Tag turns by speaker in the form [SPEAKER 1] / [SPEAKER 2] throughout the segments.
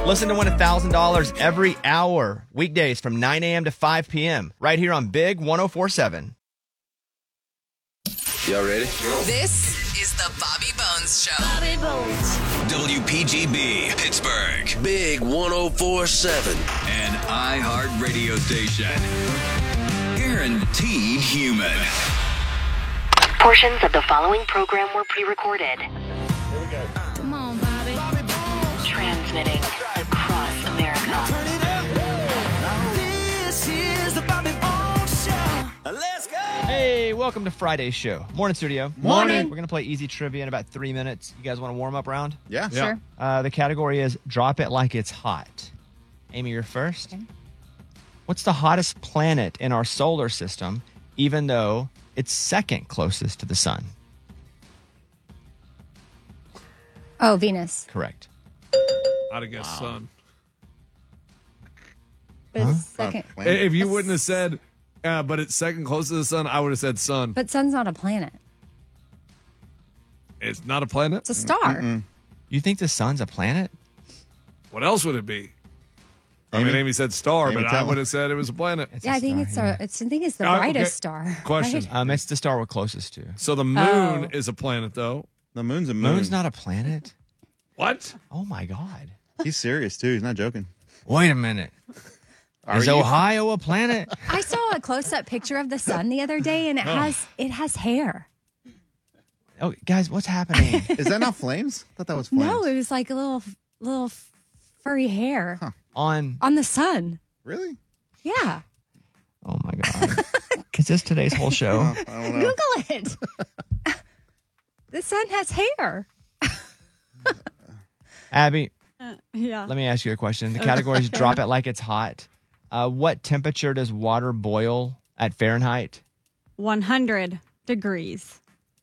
[SPEAKER 1] Listen to win $1,000 every hour, weekdays from 9 a.m. to 5 p.m. right here on Big 104.7.
[SPEAKER 2] Y'all ready?
[SPEAKER 3] This is the Bobby Bones Show.
[SPEAKER 4] Bobby Bones.
[SPEAKER 2] WPGB, Pittsburgh. Big 104.7.
[SPEAKER 5] An iHeart radio station. Guaranteed human.
[SPEAKER 6] Portions of the following program were pre-recorded.
[SPEAKER 4] Come on, Bobby.
[SPEAKER 6] Transmitting across America.
[SPEAKER 7] This is the Bobby Bones Show. Let's go.
[SPEAKER 1] Hey, welcome to Friday's show. Morning, studio.
[SPEAKER 4] Morning.
[SPEAKER 1] We're going to play easy trivia in about 3 minutes. You guys want a warm-up round?
[SPEAKER 8] Yeah.
[SPEAKER 4] Sure.
[SPEAKER 1] The category is Drop It Like It's Hot. Amy, you're first.
[SPEAKER 4] Okay.
[SPEAKER 1] What's the hottest planet in our solar system, even though it's second closest to the sun?
[SPEAKER 4] Oh, Venus.
[SPEAKER 1] Correct.
[SPEAKER 9] I'd have guessed sun.
[SPEAKER 4] But it's second.
[SPEAKER 9] If you wouldn't have said, but it's second closest to the sun, I would have said sun.
[SPEAKER 4] But sun's not a planet.
[SPEAKER 9] It's not a planet?
[SPEAKER 4] It's a star.
[SPEAKER 1] You think the sun's a planet?
[SPEAKER 9] What else would it be? I mean, Amy said star,
[SPEAKER 8] Amy,
[SPEAKER 9] but
[SPEAKER 8] tell
[SPEAKER 9] I
[SPEAKER 8] me.
[SPEAKER 9] would have said it was a planet.
[SPEAKER 1] It's
[SPEAKER 4] Yeah,
[SPEAKER 1] a
[SPEAKER 4] I think
[SPEAKER 1] star,
[SPEAKER 4] it's the
[SPEAKER 9] Okay.
[SPEAKER 4] brightest star.
[SPEAKER 9] Question.
[SPEAKER 4] right?
[SPEAKER 1] It's the star we're closest to.
[SPEAKER 9] So the moon is a planet, though.
[SPEAKER 8] The moon's a moon.
[SPEAKER 1] Moon's not a planet?
[SPEAKER 9] What?
[SPEAKER 1] Oh, my God.
[SPEAKER 8] He's serious, too. He's not joking.
[SPEAKER 1] Wait a minute. Is
[SPEAKER 8] you?
[SPEAKER 1] Ohio a planet?
[SPEAKER 4] I saw a close-up picture of the sun the other day, and it has hair.
[SPEAKER 1] Oh, guys, what's happening?
[SPEAKER 8] Is that not flames? I thought that was flames.
[SPEAKER 4] No, it was like a little furry hair
[SPEAKER 1] On.
[SPEAKER 4] on the sun.
[SPEAKER 8] Really?
[SPEAKER 4] Yeah.
[SPEAKER 1] Oh, my God. Is this today's whole show?
[SPEAKER 8] I don't know.
[SPEAKER 4] Google it. The sun has hair.
[SPEAKER 1] Abby,
[SPEAKER 10] Yeah.
[SPEAKER 1] let me ask you a question. The category is Drop It Like It's Hot. What temperature does water boil at Fahrenheit?
[SPEAKER 10] 100 degrees.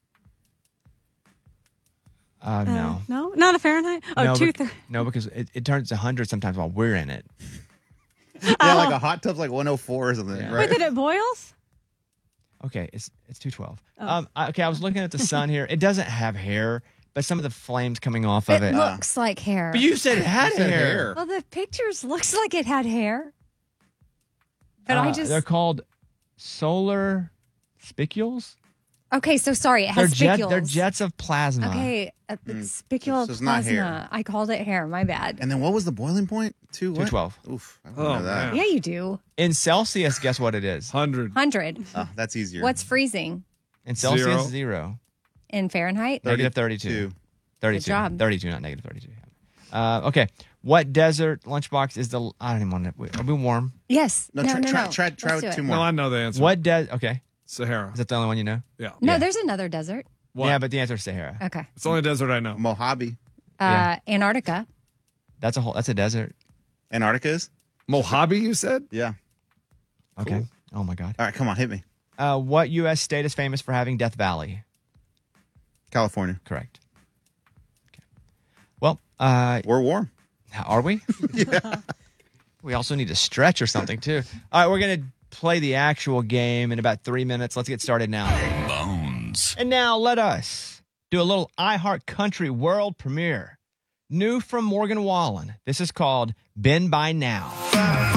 [SPEAKER 1] No.
[SPEAKER 10] No, not a Fahrenheit. Oh,
[SPEAKER 1] no,
[SPEAKER 10] two.
[SPEAKER 1] no, because it turns to 100 sometimes while we're in it.
[SPEAKER 8] Yeah, like a hot tub's like 104 or something,
[SPEAKER 1] Yeah.
[SPEAKER 8] right?
[SPEAKER 10] Wait, that it boils?
[SPEAKER 1] Okay, it's 212.
[SPEAKER 10] Oh.
[SPEAKER 1] Okay, I was looking at the sun here. It doesn't have hair, but some of the flames coming off of
[SPEAKER 4] It
[SPEAKER 1] it.
[SPEAKER 4] looks like hair.
[SPEAKER 1] But you said it had
[SPEAKER 8] You said
[SPEAKER 1] hair.
[SPEAKER 8] hair.
[SPEAKER 4] Well, the pictures looks like it had hair. But
[SPEAKER 1] They're called solar spicules.
[SPEAKER 4] Okay, so sorry, it has spicules.
[SPEAKER 1] They're jets of plasma.
[SPEAKER 4] Okay, it's spicule
[SPEAKER 8] so it's not
[SPEAKER 4] plasma.
[SPEAKER 8] hair.
[SPEAKER 4] I called it hair. My bad.
[SPEAKER 8] And then what was the boiling point?
[SPEAKER 1] 212.
[SPEAKER 8] Oof. I don't
[SPEAKER 9] Oh,
[SPEAKER 8] know that.
[SPEAKER 9] man.
[SPEAKER 4] Yeah, you do.
[SPEAKER 1] In Celsius, guess what it is?
[SPEAKER 9] 100.
[SPEAKER 4] 100.
[SPEAKER 8] Oh, that's easier.
[SPEAKER 4] What's freezing
[SPEAKER 1] In Celsius,
[SPEAKER 9] Zero.
[SPEAKER 1] 0.
[SPEAKER 4] in Fahrenheit?
[SPEAKER 1] Negative 32. 32.
[SPEAKER 4] Good job.
[SPEAKER 1] 32, not negative 32. Okay. What desert lunchbox is the... I don't even want to... Are we warm?
[SPEAKER 4] Yes.
[SPEAKER 8] No,
[SPEAKER 4] No,
[SPEAKER 8] try,
[SPEAKER 4] no,
[SPEAKER 8] try,
[SPEAKER 4] no.
[SPEAKER 8] try, try
[SPEAKER 4] Let's
[SPEAKER 8] with
[SPEAKER 4] do
[SPEAKER 8] two
[SPEAKER 4] it.
[SPEAKER 8] more.
[SPEAKER 9] No, I know the answer.
[SPEAKER 1] What Okay.
[SPEAKER 9] Sahara.
[SPEAKER 1] Is that the only one you know?
[SPEAKER 9] Yeah.
[SPEAKER 4] No,
[SPEAKER 1] Yeah.
[SPEAKER 4] there's another desert.
[SPEAKER 9] What?
[SPEAKER 1] Yeah, but the answer is Sahara.
[SPEAKER 4] Okay.
[SPEAKER 9] It's the only desert I know.
[SPEAKER 8] Mojave.
[SPEAKER 1] Yeah.
[SPEAKER 4] Antarctica.
[SPEAKER 1] That's a desert.
[SPEAKER 8] Antarctica is?
[SPEAKER 9] Mojave, you said?
[SPEAKER 8] Yeah.
[SPEAKER 1] Okay. Oh, my God.
[SPEAKER 8] All right, come on, hit me.
[SPEAKER 1] What U.S. state is famous for having Death Valley?
[SPEAKER 8] California.
[SPEAKER 1] Correct. Okay. Well,
[SPEAKER 8] We're warm.
[SPEAKER 1] are we? Yeah. We also need to stretch or something, too. All right, we're going to play the actual game in about 3 minutes. Let's get started now.
[SPEAKER 5] Bones.
[SPEAKER 1] And now let us do a little iHeart Country world premiere. New from Morgan Wallen. This is called Been By Now.